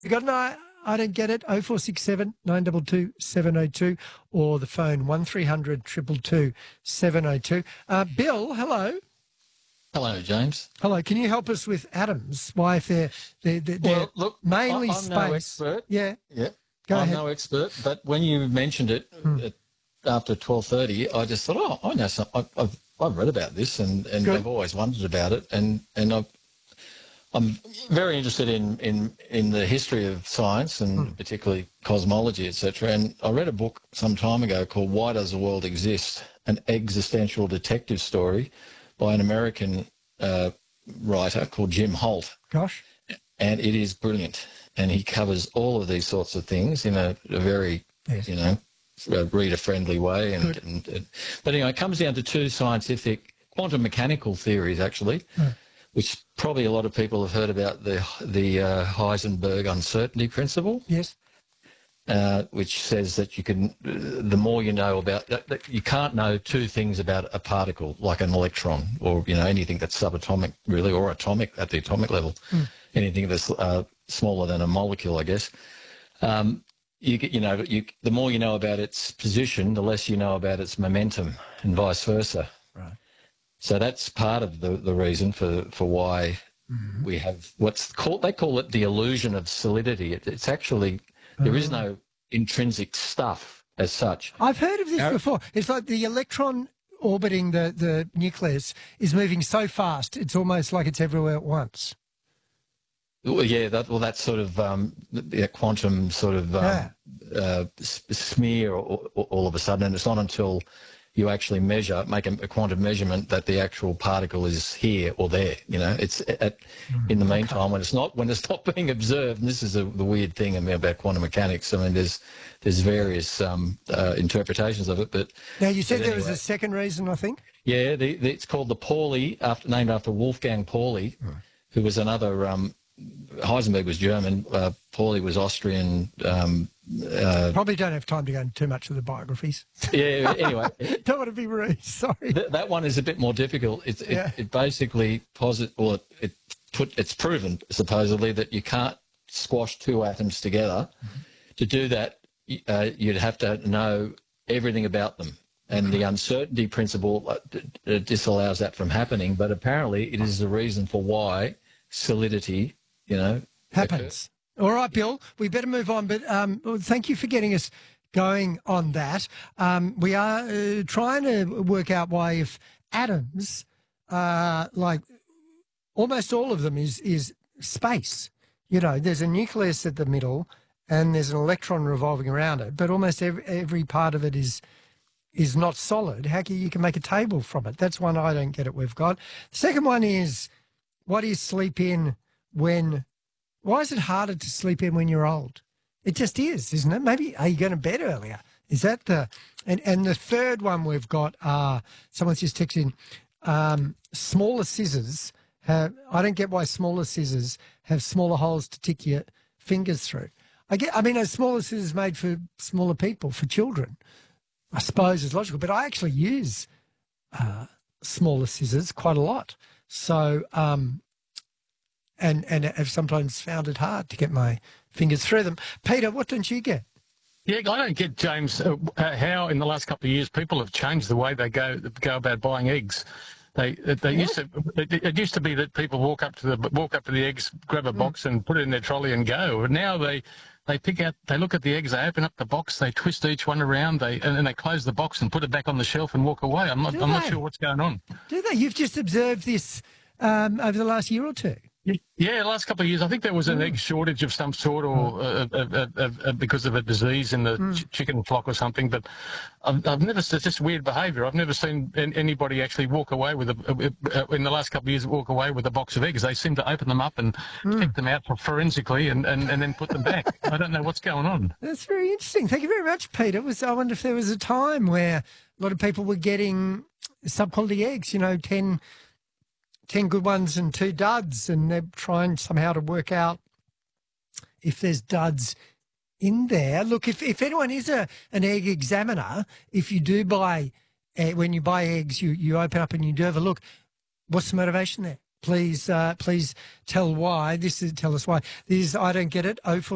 You got an I don't get it, 0467 922 702 or the phone 1300 222 702. Bill, hello. Hello, James. Hello. Can you help us with atoms? Why, if they're Well, look, mainly I'm space. no expert. Yeah. Yeah, Go I'm ahead. no expert, but when you mentioned it after 12:30, I just thought, oh, I know some. I've read about this, and Good. I've always wondered about it, and I'm very interested in the history of science and particularly cosmology, etc. And I read a book some time ago called "Why Does the World Exist?" An existential detective story by an American writer called Jim Holt. Gosh. And it is brilliant. And he covers all of these sorts of things in a very, Yes. reader-friendly way. But anyway, it comes down to two scientific quantum mechanical theories, actually, which probably a lot of people have heard about, the Heisenberg uncertainty principle. Yes. Which says that you can, the more you know about that, you can't know two things about a particle, like an electron, or anything that's subatomic, really, or atomic at the atomic level, anything that's smaller than a molecule, I guess. The more you know about its position, the less you know about its momentum, and vice versa. Right. So that's part of the reason for why we have they call it the illusion of solidity. It's actually, there is no intrinsic stuff as such. I've heard of this before. It's like the electron orbiting the nucleus is moving so fast, it's almost like it's everywhere at once. Well, yeah, that's sort of the quantum sort of smear all of a sudden, and it's not until you actually make a quantum measurement that the actual particle is here or there. It's in the meantime when it's not being observed. And this is the weird thing about quantum mechanics. I mean, there's various interpretations of it. But now you said there was a second reason, I think. Yeah, it's called the Pauli, named after Wolfgang Pauli, who was another. Heisenberg was German. Pauli was Austrian. Probably don't have time to go into too much of the biographies. Yeah. Anyway, don't want to be rude. Sorry. That one is a bit more difficult. It basically it's proven supposedly that you can't squash two atoms together. To do that, you'd have to know everything about them. And the uncertainty principle disallows that from happening. But apparently, it is the reason for why solidity, happens. All right, Bill, we better move on. But thank you for getting us going on that. We are trying to work out why, if atoms, like almost all of them, is space. There's a nucleus at the middle and there's an electron revolving around it, but almost every part of it is not solid. How can you make a table from it? That's one I don't get it we've got. The second one is, what is sleep in why is it harder to sleep in when you're old? It just is, isn't it? Maybe, are you going to bed earlier? Is that and the third one we've got, someone's just texting, smaller scissors I don't get why smaller scissors have smaller holes to tick your fingers through. A smaller scissors made for smaller people, for children, I suppose is logical, but I actually use smaller scissors quite a lot. So, and have sometimes found it hard to get my fingers through them. Peter, what don't you get? Yeah, I don't get, James, how in the last couple of years people have changed the way they go about buying eggs. It used to be that people walk up to the eggs, grab a box and put it in their trolley and go. And now they look at the eggs, they open up the box, they twist each one around, and then they close the box and put it back on the shelf and walk away. I'm not sure what's going on. Do they? You've just observed this over the last year or two? Yeah, the last couple of years. I think there was an egg shortage of some sort, or because of a disease in the chicken flock or something. But I've never. It's just weird behaviour. I've never seen anybody actually walk away with in the last couple of years walk away with a box of eggs. They seem to open them up and check them out forensically and then put them back. I don't know what's going on. That's very interesting. Thank you very much, Peter. I wonder if there was a time where a lot of people were getting sub-quality eggs. 10 good ones and 2 duds, and they're trying somehow to work out if there's duds in there. Look, if anyone is an egg examiner, if you do buy, when you buy eggs, you open up and you do have a look, what's the motivation there? Please tell us why. This is I don't get it.